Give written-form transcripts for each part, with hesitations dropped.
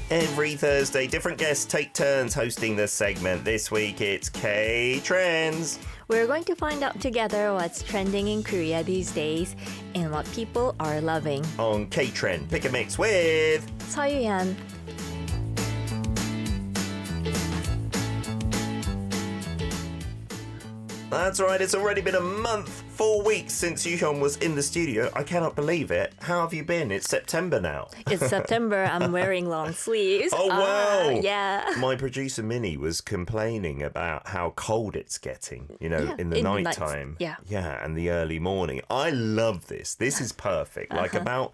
Every Thursday, different guests take turns hosting this segment. This week, it's K-Trends. We're going to find out together what's trending in Korea these days and what people are loving. On K-Trend, pick a mix with Seo Yuyan. That's right, it's already been a month, 4 weeks since Yuhyun was in the studio. I cannot believe it. How have you been? It's September now. It's September. I'm wearing long sleeves. Oh, wow. Yeah. My producer Minnie was complaining about how cold it's getting, in the nighttime. Yeah. Yeah, and the early morning. I love this. This is perfect. Like about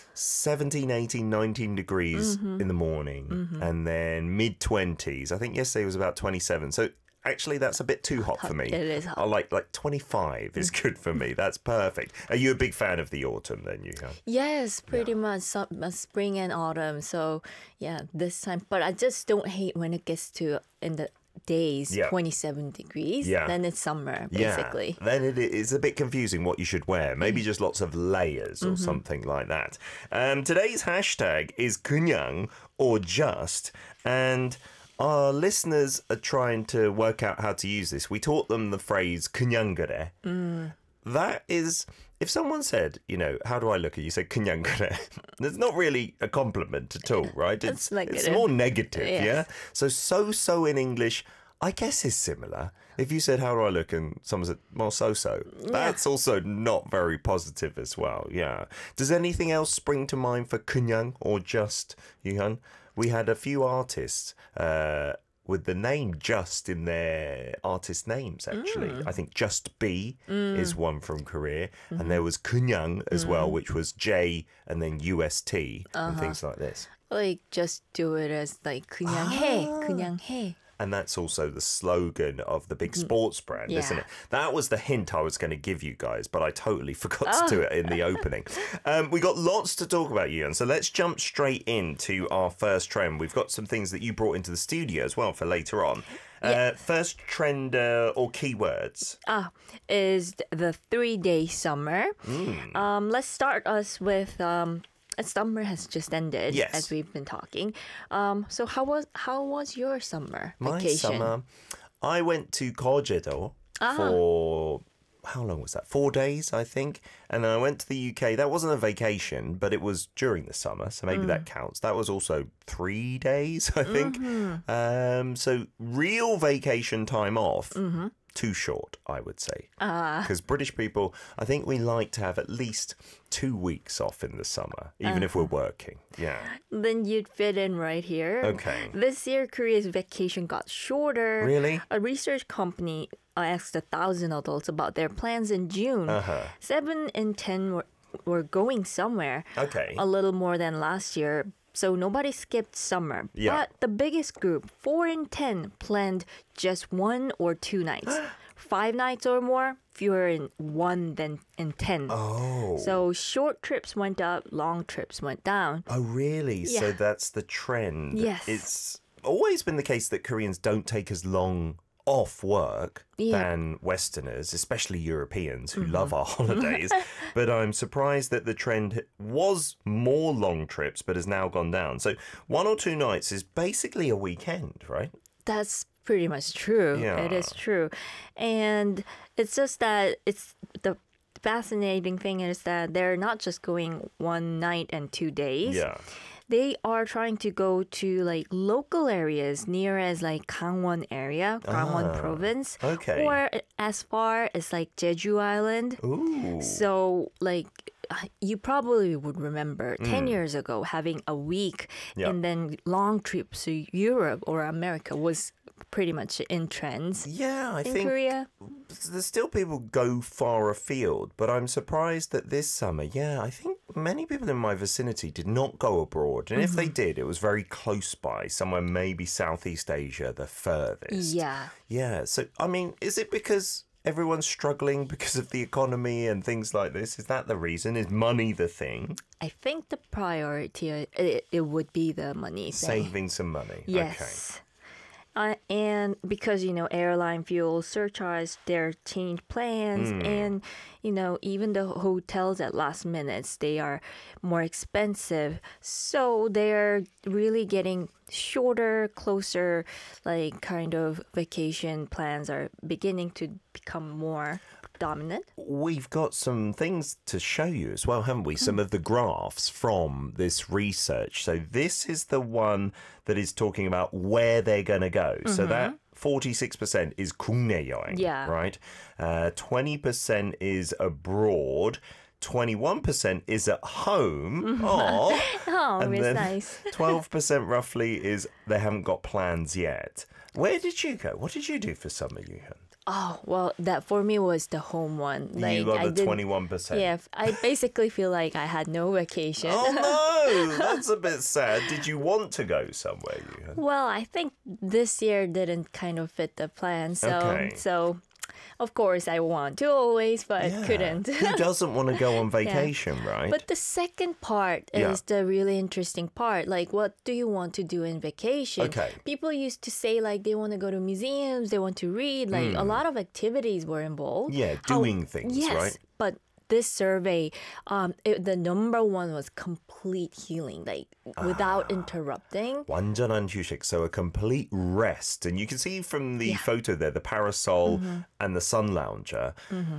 17, 18, 19 degrees in the morning and then mid-20s. I think yesterday was about 27. So actually, that's a bit too hot for me. It is hot. I like 25 is good for me. That's perfect. Are you a big fan of the autumn then, Yuhyun? Yes, pretty much spring and autumn. So yeah, this time. But I just don't hate when it gets to in the days 27 degrees. Yeah. Then it's summer, basically. Yeah. Then it's a bit confusing what you should wear. Maybe just lots of layers or something like that. Today's hashtag is 그냥 or just. And our listeners are trying to work out how to use this. We taught them the phrase 그냥 그래. That is, if someone said, how do I look at you? You say 그냥 그래. It's not really a compliment at all, right? It's more negative, yeah? So in English, I guess is similar. If you said, how do I look? And someone said, well, so. That's also not very positive as well, yeah. Does anything else spring to mind for 그냥 or just, Yuhyun? We had a few artists with the name Just in their artist names, actually. I think Just B is one from Korea. And there was 그냥 as well, which was J and then UST and things like this. Like, just do it as like 그냥 해, 그냥 해. And that's also the slogan of the big sports brand, isn't it? That was the hint I was going to give you guys, but I totally forgot to do it in the opening. We got lots to talk about, Yuhyun, so let's jump straight into our first trend. We've got some things that you brought into the studio as well for later on. First trend or keywords? Is the 3-day summer. Let's start us with summer has just ended, as we've been talking. So how was your summer vacation? My summer, I went to Kojedo for, how long was that? 4 days, I think. And I went to the UK. That wasn't a vacation, but it was during the summer, so maybe that counts. That was also 3 days, I think. So real vacation time off. Too short, I would say. Because British people, I think we like to have at least 2 weeks off in the summer, even if we're working. Yeah. Then you'd fit in right here. Okay. This year, Korea's vacation got shorter. Really? A research company asked 1,000 adults about their plans in June. 7 in 10 were going somewhere. Okay. A little more than last year. So nobody skipped summer. Yeah. But the biggest group, 4 in 10, planned just 1 or 2 nights. 5 nights or more, fewer in 1 than in 10. Oh. So short trips went up, long trips went down. Oh, really? Yeah. So that's the trend. Yes. It's always been the case that Koreans don't take as long off work than Westerners, especially Europeans who love our holidays. But I'm surprised that the trend was more long trips, but has now gone down. So 1 or 2 nights is basically a weekend, right? That's pretty much true. Yeah. It is true. And it's just that it's the fascinating thing is that they're not just going 1 night and 2 days. Yeah. They are trying to go to like local areas near as like Gangwon area, Gangwon province. Okay. Or as far as like Jeju Island. Ooh. So like you probably would remember 10 years ago having a week and then long trips to Europe or America was pretty much in trends. Yeah, I in think Korea. there's still people go far afield, but I'm surprised that this summer, I think many people in my vicinity did not go abroad. And if they did, it was very close by, somewhere maybe Southeast Asia, the furthest. Yeah. Yeah, so, I mean, is it because everyone's struggling because of the economy and things like this? Is that the reason? Is money the thing? I think the priority, it would be the money thing. Saving some money. Yes. Okay. And because, airline fuel surcharge, their change plans, and, even the hotels at last minutes, they are more expensive. So they're really getting shorter, closer, like kind of vacation plans are beginning to become more dominant. We've got some things to show you as well, haven't we? Some of the graphs from this research. So this is the one that is talking about where they're going to go. So that 46% is 국내 여행, right? 20% is abroad. 21% is at home. And then nice. 12% roughly is they haven't got plans yet. Where did you go? What did you do for summer, Yuhan? Oh, well, that for me was the home one. You got the 21%. Yeah, I basically feel like I had no vacation. Oh, no, that's a bit sad. Did you want to go somewhere, Yuhan? Well, I think this year didn't kind of fit the plan. So of course, I want to always, but couldn't. Who doesn't want to go on vacation, right? But the second part is the really interesting part. Like, what do you want to do in vacation? Okay. People used to say, like, they want to go to museums, they want to read. Like, a lot of activities were involved. Yeah, doing things, yes, right? But this survey, the number one was complete healing, like without interrupting. 완전한 휴식, so a complete rest. And you can see from the photo there, the parasol and the sun lounger,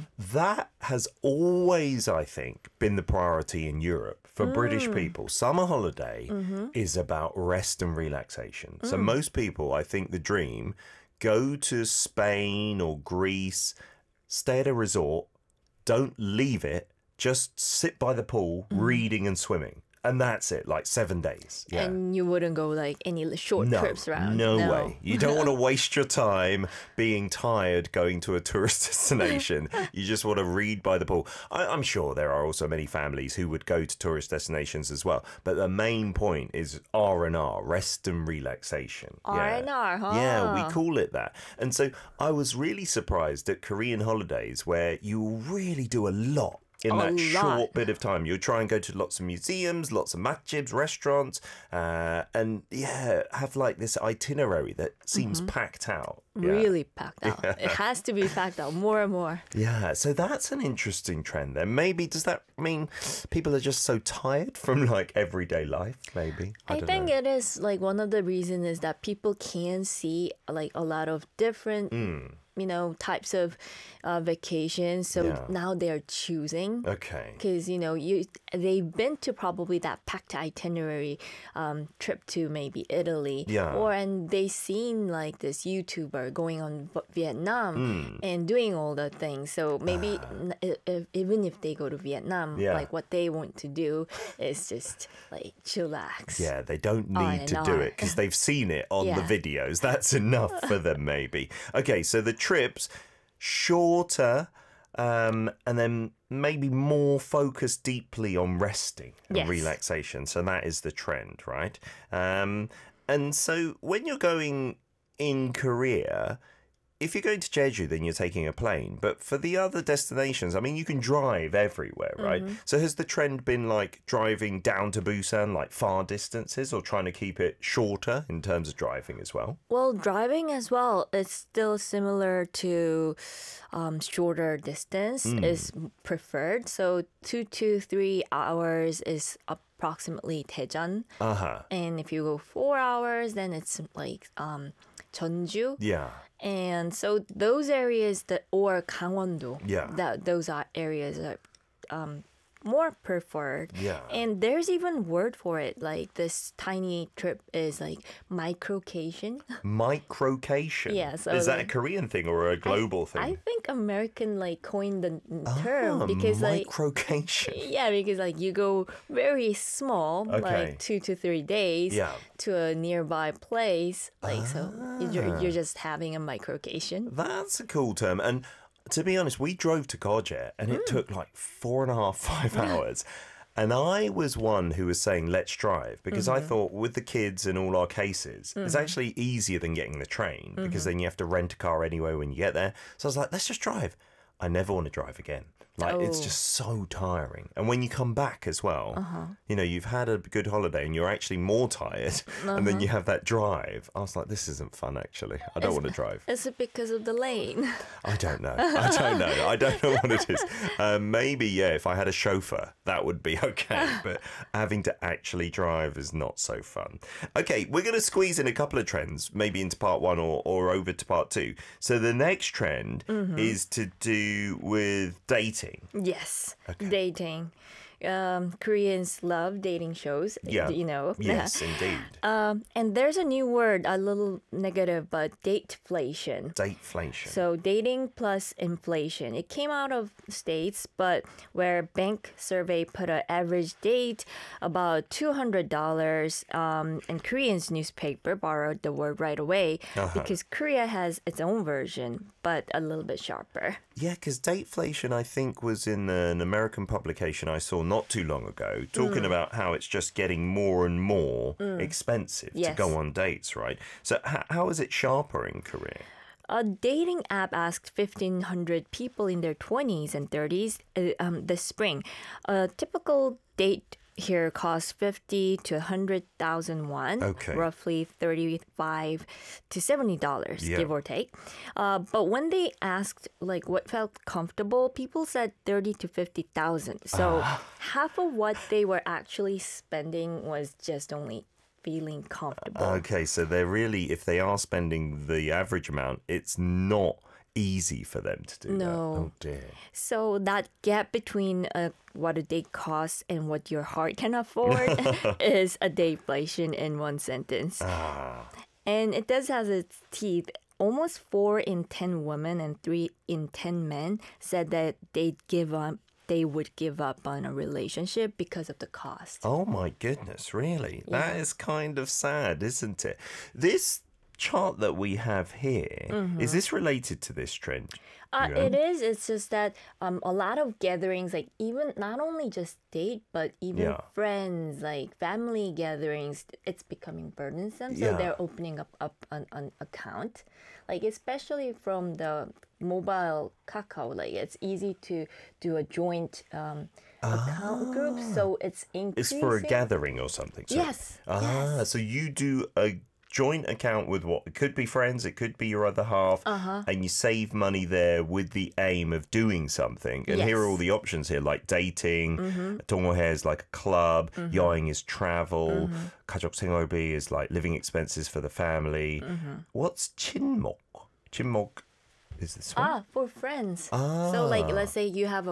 that has always, I think, been the priority in Europe for British people. Summer holiday is about rest and relaxation. So most people, I think the dream, go to Spain or Greece, stay at a resort, don't leave it, just sit by the pool, reading and swimming. And that's it, like 7 days. Yeah. And you wouldn't go like any short trips around. No way. You don't want to waste your time being tired going to a tourist destination. You just want to read by the pool. I'm sure there are also many families who would go to tourist destinations as well. But the main point is R&R, rest and relaxation. R&R, huh? Yeah, we call it that. And so I was really surprised at Korean holidays where you really do a lot in that short bit of time. You'll try and go to lots of museums, lots of matjibs, restaurants, and have like this itinerary that seems packed out. Really packed out. It has to be packed out more and more. Yeah, so that's an interesting trend then. Maybe, does that mean people are just so tired from like everyday life, maybe? I think it is like one of the reasons is that people can see like a lot of different types of vacations. So now they're choosing. Okay. Because, they've been to probably that packed itinerary trip to maybe Italy. Yeah. And they seen like this YouTuber going on Vietnam and doing all the things. So maybe even if they go to Vietnam, like what they want to do is just like chillax. Yeah, they don't need to do it because they've seen it on the videos. That's enough for them, maybe. Okay, so the trips shorter and then maybe more focused deeply on resting and relaxation. So that is the trend, right? And so when you're going in Korea, if you're going to Jeju, then you're taking a plane. But for the other destinations, I mean, you can drive everywhere, right? So has the trend been like driving down to Busan, like far distances, or trying to keep it shorter in terms of driving as well? Well, driving as well, it's still similar to shorter distance is preferred. So 2 to 3 hours is approximately Daejeon. And if you go 4 hours, then it's like Jeonju. Yeah. And so those areas or Gangwon-do, those are areas that more preferred. Yeah. And there's even word for it. Like this tiny trip is like microcation. Microcation? Yeah. So is that a Korean thing or a global thing? I think American like coined the term because microcation. Because like you go very small, like 2 to 3 days to a nearby place. Like so you're just having a microcation. That's a cool term. And to be honest, we drove to Korea and it took like 4.5, 5 hours. And I was one who was saying, let's drive, because I thought with the kids and all our cases, it's actually easier than getting the train because then you have to rent a car anyway when you get there. So I was like, let's just drive. I never want to drive again. Like, it's just so tiring. And when you come back as well, you know, you've had a good holiday and you're actually more tired. And then you have that drive. I was like, this isn't fun, actually. I don't want to drive. Is it because of the lane? I don't know. I don't know what it is. Maybe, yeah, if I had a chauffeur, that would be okay. But having to actually drive is not so fun. Okay, we're going to squeeze in a couple of trends, maybe into part 1 or over to part 2. So the next trend is to do with dating. Yes, dating. Koreans love dating shows, you know. Yes, indeed. And there's a new word, a little negative, but dateflation. Dateflation. So dating plus inflation. It came out of States, but where bank survey put an average date about $200, and Korean's newspaper borrowed the word right away because Korea has its own version, but a little bit sharper. Yeah, because dateflation, I think, was in an American publication I saw not too long ago, talking about how it's just getting more and more expensive to go on dates, right? So how is it sharper in Korea? A dating app asked 1,500 people in their 20s and 30s this spring. A typical date here costs 50 to 100,000 won, roughly $35 to $70, give or take. But when they asked like what felt comfortable, people said 30 to 50,000. So half of what they were actually spending was just only feeling comfortable. Okay, so they're really, if they are spending the average amount, it's not easy for them to do that. Oh dear. So that gap between what a date costs and what your heart can afford is a dateflation in one sentence. And it does have its teeth. Almost 4 in 10 women and 3 in 10 men said that they would give up on a relationship because of the cost. Oh my goodness, really? Yeah. That is kind of sad, isn't it? This chart that we have here, is this related to this trend? It is. It's just that a lot of gatherings, like even not only just date, but even friends, like family gatherings, it's becoming burdensome. So they're opening up an account, like especially from the mobile Kakao. Like it's easy to do a joint account group. So it's increasing. It's for a gathering or something. So, yes. So you do a joint account with what? It could be friends, it could be your other half, and you save money there with the aim of doing something. And here are all the options here, like dating, 동호회 is like a club, 여행 is travel, 가족 생활비 is like living expenses for the family. What's 친목? 친목 is this one? For friends. So like, let's say you have a